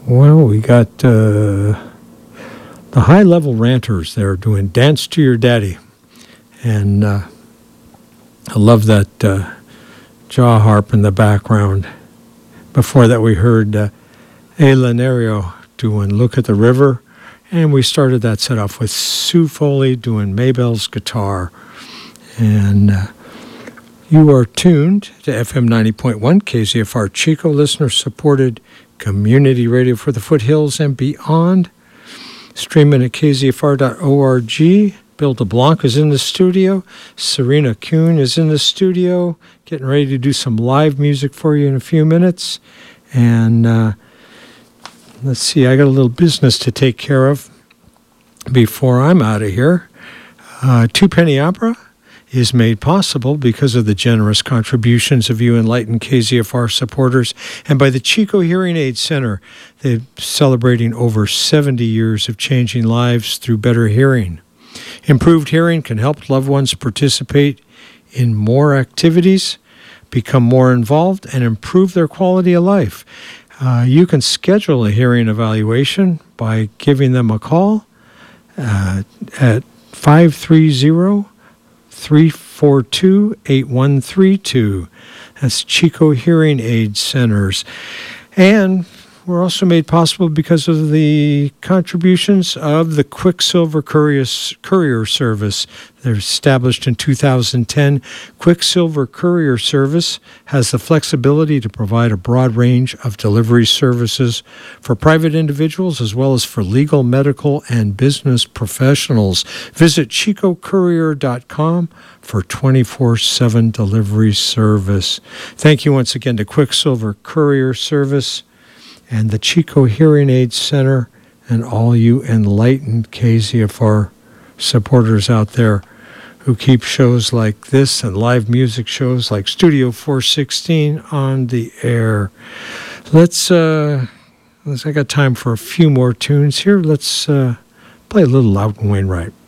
Well, we got the high-level ranters there doing Dance to Your Daddy. And I love that jaw harp in the background. Before that, we heard El Lanario doing Look at the River. And we started that set off with Sue Foley doing Maybell's guitar. And you are tuned to FM 90.1 KZFR Chico, listener-supported community radio for the foothills and beyond. Streaming at kzfr.org. Bill DeBlanc is in the studio. Serena Kuhn is in the studio, getting ready to do some live music for you in a few minutes. And let's see, I got a little business to take care of before I'm out of here. Two Penny Opera is made possible because of the generous contributions of you enlightened KZFR supporters and by the Chico Hearing Aid Center. They're celebrating over 70 years of changing lives through better hearing. Improved hearing can help loved ones participate in more activities, become more involved, and improve their quality of life. You can schedule a hearing evaluation by giving them a call at 530-342-8132. That's Chico Hearing Aid Centers. And we're also made possible because of the contributions of the Quicksilver Courier Service. They're established in 2010. Quicksilver Courier Service has the flexibility to provide a broad range of delivery services for private individuals as well as for legal, medical, and business professionals. Visit chicocourier.com for 24/7 delivery service. Thank you once again to Quicksilver Courier Service and the Chico Hearing Aid Center and all you enlightened KZFR supporters out there who keep shows like this and live music shows like Studio 416 on the air. I got time for a few more tunes here. Let's play a little Loudon Wainwright.